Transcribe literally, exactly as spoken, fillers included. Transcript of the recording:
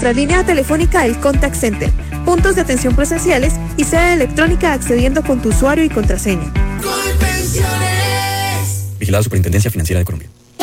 nuestra línea telefónica el Contact Center, puntos de atención presenciales y sede electrónica accediendo con tu usuario y contraseña. Colpensiones. Vigilado Superintendencia Financiera de Colombia.